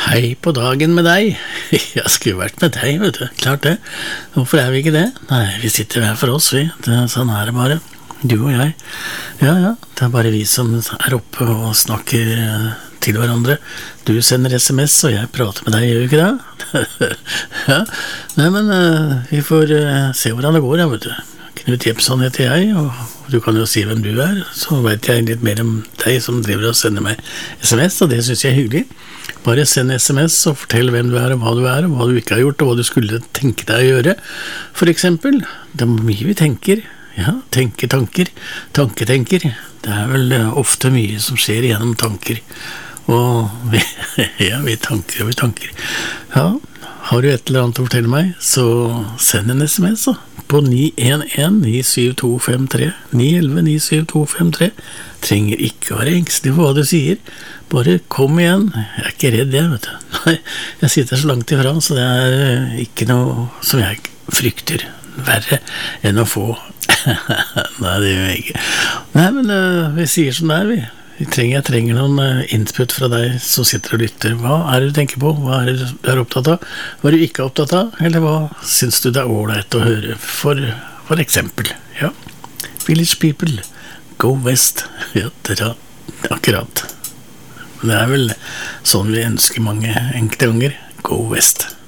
Hei på dagen med deg. Jeg skulle vært med deg, vet du. Klart det. Hvorfor er vi ikke det? Nei, vi sitter her for oss, vi. Sånn er det bare. Du og jeg. Ja, det er bare vi som er oppe og snakker til hverandre. Du sender SMS, og jeg prater med deg, gjør vi ikke det? Ja, nei, men vi får se hvordan det går, vet du. Knut Jepsson heter jeg, og du kan jo si hvem du er, så vet jeg litt mer om deg som driver og sender meg SMS, og det synes jeg er hyggelig. Bare send SMS og fortell hvem du er, og hva du ikke har gjort, og hva du skulle tenke deg å gjøre. For eksempel, det er mye vi tenker. Ja, tanketenker. Det er vel ofte mye som skjer gjennom tanker. Og vi tanker. Ja, har du et eller annet å fortelle meg, så send en SMS på 911-97253. 911-97253. Trenger ikke være engstelig for hva du sier. Bare kom igjen. Jeg er ikke redd, jeg, vet du. Nei, jeg sitter så langt ifra, så det er ikke noe som jeg frykter verre enn å få. Nei, det gjør jeg ikke. Nei, men vi sier som det er, vi. Jeg trenger noen input fra deg som sitter og lytter. Hva er det du tenker på? Hva er det du er opptatt av? Hva er du ikke opptatt av? Eller hva synes du det er ordentlig å høre? For eksempel, ja. Village People, Go West. Ja, det er akkurat. Det er vel sånn vi ønsker mange enkelte ganger. Go West.